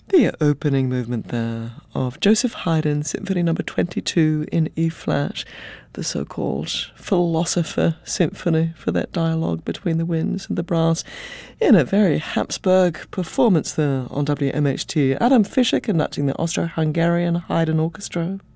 The opening movement there of Joseph Haydn, Symphony No. 22 in E-flat, the so-called philosopher symphony for that dialogue between the winds and the brass, in a very Habsburg performance there on WMHT. Adam Fischer conducting the Austro-Hungarian Haydn Orchestra.